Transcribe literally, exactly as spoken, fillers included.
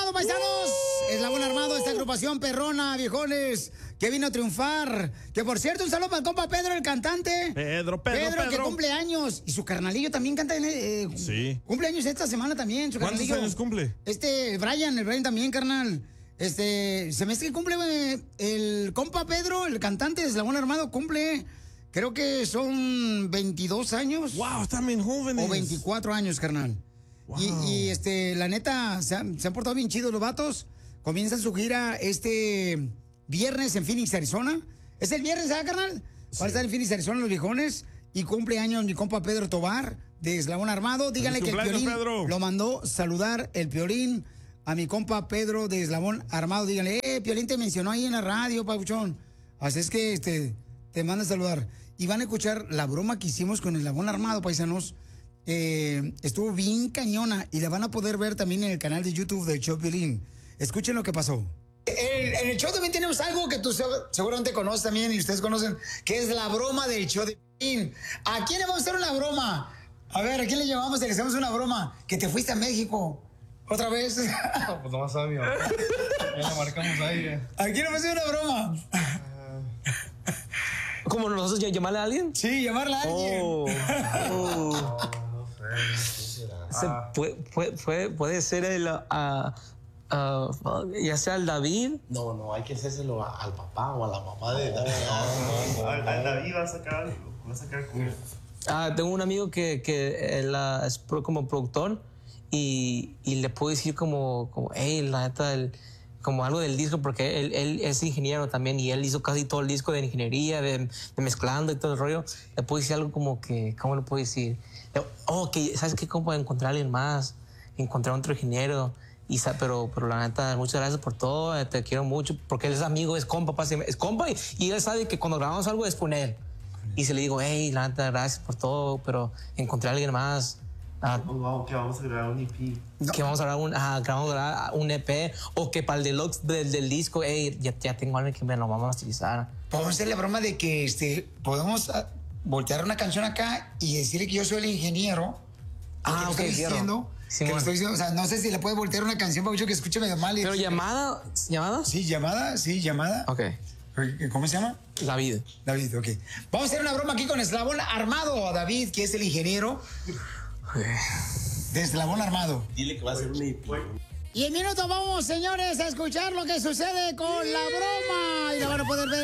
Armado, paisanos. Eslabón Armado, esta agrupación perrona, viejones, que vino a triunfar. Que por cierto, un saludo para el compa Pedro, el cantante. Pedro, Pedro, Pedro, Pedro. que cumple años. Y su carnalillo también canta. Eh, sí. Cumple años esta semana también. Su ¿Cuántos carnalillo. años cumple? Este, Brian, el Brian también, carnal. Este, se me hace que cumple eh, el compa Pedro, el cantante de Eslabón Armado, cumple. Creo que son veintidós años. Wow, están bien jóvenes. O veinticuatro años, carnal. Wow. Y, y este, la neta, se han, se han portado bien chidos los vatos. Comienzan su gira este viernes en Phoenix, Arizona. Es el viernes, ¿sabes, carnal? Sí. Va a estar en Phoenix, Arizona, los viejones. Y cumple años mi compa Pedro Tobar, de Eslabón Armado. Díganle que el Piolín Pedro. Lo mandó saludar el Piolín a mi compa Pedro de Eslabón Armado. Díganle, eh, Piolín te mencionó ahí en la radio, papuchón. Así es que, este... te manda a saludar. Y van a escuchar la broma que hicimos con el Eslabón Armado, paisanos. Eh, estuvo bien cañona. Y la van a poder ver también en el canal de YouTube del show Piolín. Escuchen lo que pasó. En, en el show también tenemos algo que tú seguramente conoces también y ustedes conocen, que es la broma del show de Piolín. ¿A quién le vamos a hacer una broma? A ver, ¿a quién le llamamos y le hacemos una broma? Que te fuiste a México. ¿Otra vez? No, pues nomás sabio. Ya la marcamos ahí. Eh. ¿A quién le vamos a hacer una broma? ¿Cómo nosotros llamarle a alguien? Sí, llamarle a alguien. Oh, oh. No, no sé. ¿Qué será? Se puede, puede, puede, puede ser el. Uh, uh, ya sea el David. No, no, hay que hacérselo a, al papá o a la mamá de David. No, no, no, no. David va a sacar algo. Va a sacar culo. Ah, tengo un amigo que, que él, uh, es pro, como productor y, y le puedo decir como, como hey, la neta, el. Como algo del disco, porque él, él es ingeniero también y él hizo casi todo el disco de ingeniería, de, de mezclando y todo el rollo. Le puedo decir algo como que, ¿cómo le puedo decir? Oh, que, ¿sabes qué? ¿Cómo puedo encontrar a alguien más? Encontrar otro ingeniero. Y, pero, pero la neta, muchas gracias por todo, te quiero mucho, porque él es amigo, es compa, es compa y, y él sabe que cuando grabamos algo es con él. Y se le digo, hey, la neta, gracias por todo, pero encontré a alguien más. Ah, oh, wow, que vamos a grabar un E P. No. Que vamos a grabar un, ah, que vamos a grabar un E P. O que para el deluxe del, del disco, hey, ya, ya tengo algo que me lo vamos a utilizar. Podemos hacer la broma de que este, podemos voltear una canción acá y decirle que yo soy el ingeniero. Ah, ok, estoy diciendo, sí, que bueno. estoy diciendo, o sea, no sé si le puede voltear una canción para que escuche medio mal. Pero llamada, ¿llamada? Sí, llamada, sí, llamada. Ok. ¿Cómo se llama? David. David, ok. Vamos a hacer una broma aquí con Eslabón Armado, David, que es el ingeniero. De Eslabón Armado. Dile que va a ser un E P. Y en minutos vamos, señores, a escuchar lo que sucede con la broma. Y la van a poder ver